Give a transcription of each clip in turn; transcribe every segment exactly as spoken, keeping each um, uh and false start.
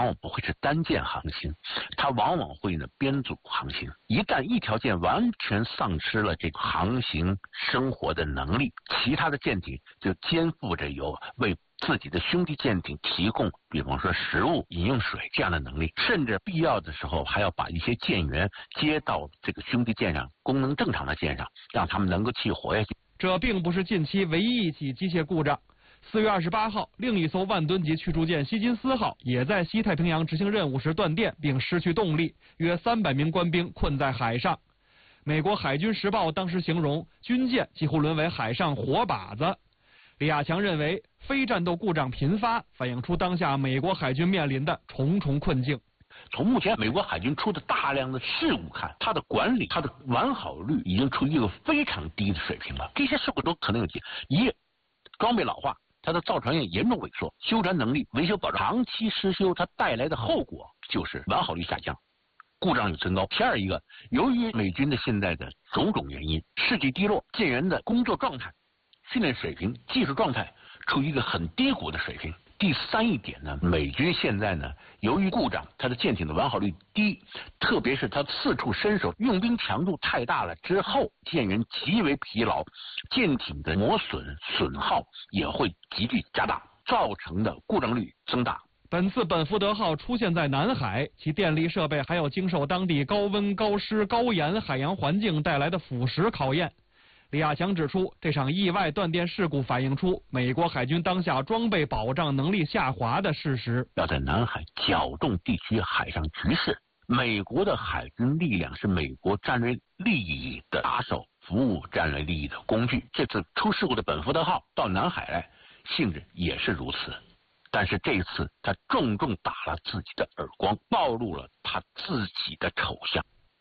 往往不会是单舰航行，它往往会呢编组航行。一旦一条舰完全丧失了这个航行生活的能力，其他的舰艇就肩负着有为自己的兄弟舰艇提供，比方说食物、饮用水这样的能力，甚至必要的时候还要把一些舰员接到这个兄弟舰上，功能正常的舰上，让他们能够去活下去。 这并不是近期唯一一起机械故障。四月二十八号，另一艘万吨级驱逐舰希金斯号也在西太平洋执行任务时断电并失去动力，约三百名官兵困在海上。美国海军时报当时形容军舰几乎沦为海上活靶子。李亚强认为，非战斗故障频发，反映出当下美国海军面临的重重困境。 从目前美国海军出的大量的事故看，它的管理、它的完好率已经处于一个非常低的水平了。这些事故都可能有几：一，装备老化，它的造船业严重萎缩，修船能力、维修保障长期失修，它带来的后果就是完好率下降，故障率增高。第二一个，由于美军的现在的种种原因，士气低落，舰员的工作状态、训练水平、技术状态处于一个很低谷的水平。第三一点呢，美军现在呢，由于故障，它的舰艇的完好率低，特别是它四处伸手，用兵强度太大了之后，舰员极为疲劳，舰艇的磨损损耗也会急剧加大，造成的故障率增大。 本次本福德号出现在南海，其电力设备还要经受当地高温、高湿、高盐海洋环境带来的腐蚀考验。李亚强指出，这场意外断电事故反映出美国海军当下装备保障能力下滑的事实。 要在南海搅动地区海上局势，美国的海军力量是美国战略利益的打手，服务战略利益的工具。这次出事故的本福德号到南海来，性质也是如此。但是这一次，他重重打了自己的耳光，暴露了他自己的丑相。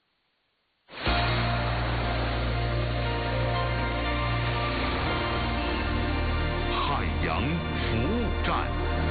海洋服务站，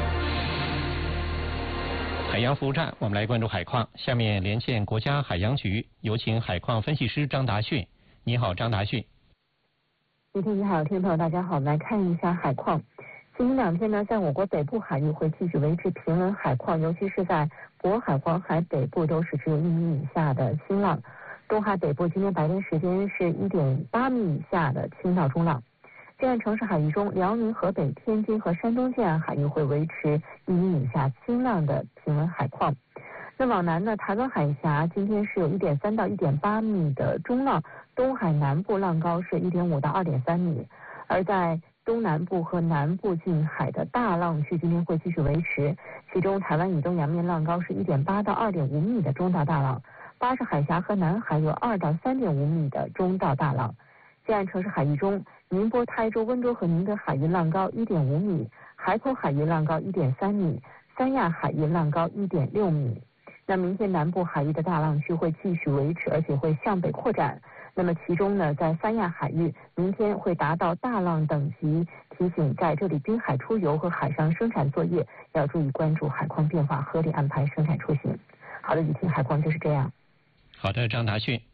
海洋服务站，我们来关注海况。下面连线国家海洋局，有请海况分析师张达训。你好，张达训。 主持人你好，听众朋友大家好，我们来看一下海况。今明两天呢，在我国北部海域会继续维持平稳海况，尤其是在渤海、黄海北部都是只有一米以下的新浪，东海北部今天白天时间是 一点八米以下的轻到中浪。近岸城市海域中，辽宁、河北、天津和山东近岸海域会维持一米以下新浪的平稳海况。那往南呢，台湾海峡今天是有 一点三到一点八米的中浪，东海南部浪高是 一点五到二点三米，而在东南部和南部近海的大浪区今天会继续维持，其中台湾以东洋面浪高是 一点八到二点五米的中到大浪，巴士海峡和南海有二到三点五米的中到大浪。近岸城市海域中，宁波、台州、温州和宁德海域浪高 一点五米，海口海域浪高 一点三米，三亚海域浪高 一点六米。那明天南部海域的大浪区会继续维持，而且会向北扩展。那么其中呢，在三亚海域，明天会达到大浪等级，提醒在这里滨海出游和海上生产作业要注意关注海况变化，合理安排生产出行。好的，雨婷，海况就是这样。 好的，张达训。